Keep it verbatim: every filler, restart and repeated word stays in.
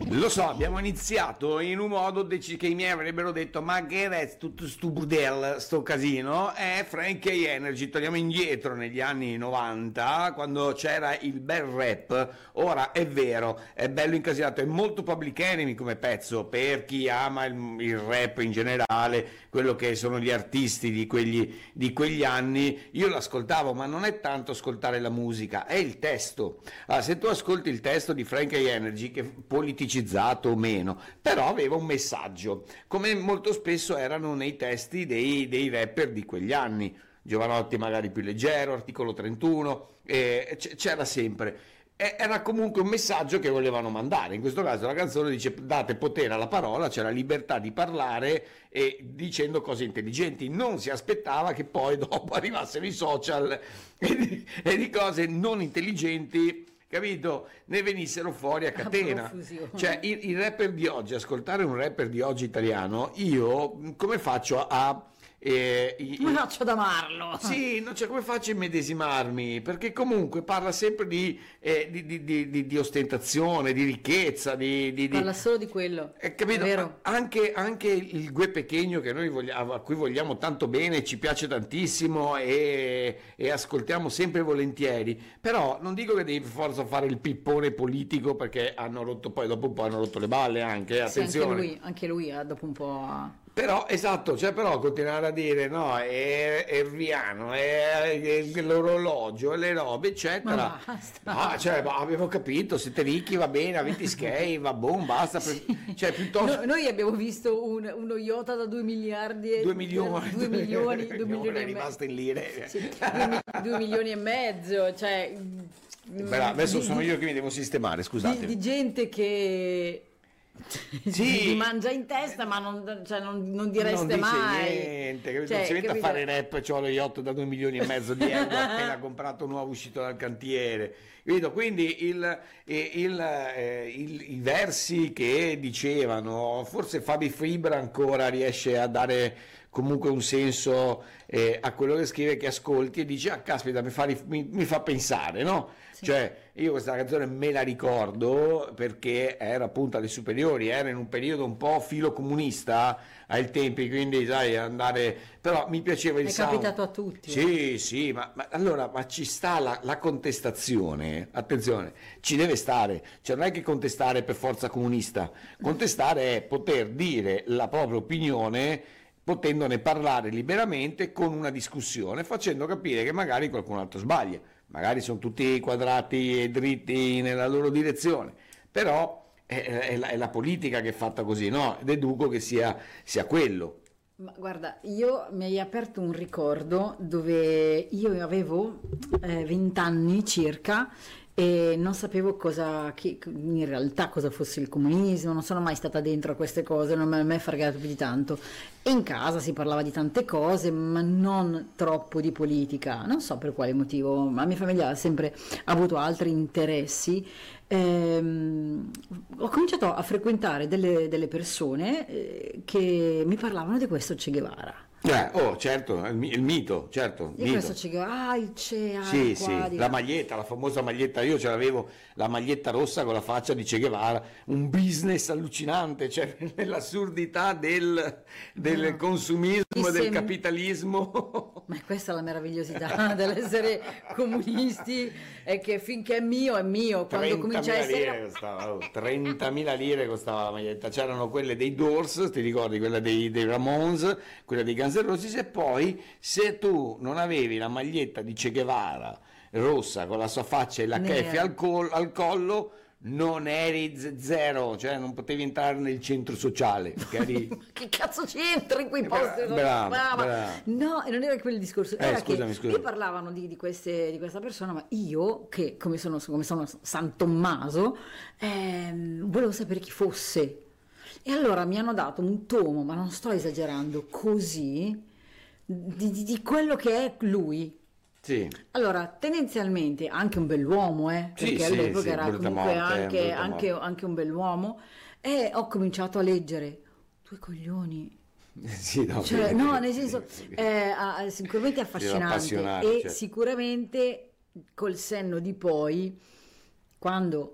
Lo so, abbiamo iniziato in un modo dec- che i miei avrebbero detto: ma che è tutto sto burdel, sto casino? È Frankie Energy. Torniamo indietro negli anni novanta, quando c'era il bel rap. Ora è vero, è bello incasinato, è molto Public Enemy come pezzo per chi ama il, il rap in generale, quello che sono gli artisti di quegli, di quegli anni. Io l'ascoltavo, ma non è tanto ascoltare la musica, è il testo. Allora, se tu ascolti il testo di Frankie Energy, che politicizzato o meno, però aveva un messaggio, come molto spesso erano nei testi dei, dei rapper di quegli anni. Giovanotti magari più leggero, Articolo trentuno, eh, c'era sempre. Era comunque un messaggio che volevano mandare. In questo caso la canzone dice: date potere alla parola, c'è la libertà di parlare e dicendo cose intelligenti. Non si aspettava che poi dopo arrivassero i social e di, e di cose non intelligenti, capito, ne venissero fuori a catena. Cioè il, il rapper di oggi, ascoltare un rapper di oggi italiano, io come faccio a Eh, i, come faccio ad amarlo? Sì, no, cioè, come faccio a immedesimarmi? Perché comunque parla sempre di, eh, di, di, di, di, di ostentazione, di ricchezza, di, di, parla di... solo di quello. Eh, capito? Vero? Anche, anche il Gue Pechegno, che noi vogliamo, a cui vogliamo tanto bene, ci piace tantissimo e, e ascoltiamo sempre volentieri. Però non dico che devi per forza fare il pippone politico, perché hanno rotto, poi dopo un po' hanno rotto le balle anche, attenzione. Sì, anche lui, anche lui eh, dopo un po'. Però esatto, cioè però continuare a dire no, è, è il Riano, è, è l'orologio, le robe, eccetera. Ma basta. No, cioè, ma abbiamo capito, siete ricchi, va bene, avete skate, va boom, basta. Sì. Cioè, piuttosto... No, noi abbiamo visto un, uno yacht da due miliardi e due milioni, due milioni, due milioni è e rimasto in lire. Sì, due, due milioni e mezzo, cioè. Beh, adesso di, sono di, io che mi devo sistemare, scusate. Di, di gente che. Sì. Ti mangia in testa, ma non, cioè, non, non direste non dice mai niente, capito? Cioè, si mette capito? a fare rap, c'ho lo yacht da due milioni e mezzo di euro appena comprato nuovo, uscito dal cantiere, capito? Quindi il, il, il, eh, il, i versi che dicevano, forse Fabi Fibra ancora riesce a dare comunque un senso eh, a quello che scrive, che ascolti e dici: ah caspita, mi fa, mi, mi fa pensare, no? Sì. Cioè io questa canzone me la ricordo perché era appunto alle superiori, era in un periodo un po' filo comunista ai tempi, quindi sai, andare, però mi piaceva il è sound. capitato a tutti. Sì, eh. sì, ma, ma allora ma ci sta la, la contestazione, attenzione, ci deve stare, cioè non è che contestare per forza comunista, contestare è poter dire la propria opinione, potendone parlare liberamente con una discussione, facendo capire che magari qualcun altro sbaglia, magari sono tutti quadrati e dritti nella loro direzione, però è, è, la, è la politica che è fatta così, no? Deduco che sia, sia quello. Ma guarda, io mi hai aperto un ricordo dove io avevo venti anni circa e non sapevo cosa, che, in realtà cosa fosse il comunismo, non sono mai stata dentro a queste cose, non mi è mai fregato più di tanto. E in casa si parlava di tante cose, ma non troppo di politica, non so per quale motivo, la mia famiglia ha sempre avuto altri interessi. Ehm, ho cominciato a frequentare delle, delle persone eh, che mi parlavano di questo Che Guevara. Eh, oh, certo, il, il mito, certo. Di questo Che Guevara, ah, il Che, ah, sì, qua, sì, di... la maglietta, la famosa maglietta, io ce l'avevo, la maglietta rossa con la faccia di Che Guevara, un business allucinante, cioè nell'assurdità del, del no. consumismo, Chi del sem... capitalismo. Ma questa è la meravigliosità dell'essere comunisti, è che finché è mio è mio, quando comincia a essere... Lire costava, oh, trentamila lire costava la maglietta, c'erano quelle dei Doors, ti ricordi, quella dei, dei Ramones, quella dei Guns N' Roses, e poi se tu non avevi la maglietta di Che Guevara rossa con la sua faccia e la keffe al, col- al collo, non eri z- zero, cioè non potevi entrare nel centro sociale. Eri... che cazzo c'entri in quei posti? Bravo, bravo, bravo. No, e non era quello il discorso, eh, era scusami, che scusami. mi parlavano di, di, queste, di questa persona, ma io, che come sono, come sono San Tommaso, ehm, volevo sapere chi fosse. E allora mi hanno dato un tomo, ma non sto esagerando, così, di, di, di quello che è lui. Sì. Allora, tendenzialmente anche un bell'uomo, eh, perché sì, all'epoca sì, era comunque morte, anche, anche, anche un bell'uomo, e ho cominciato a leggere due coglioni. Sì, no, cioè, no, nel senso, eh, sicuramente affascinante e certo. sicuramente col senno di poi, quando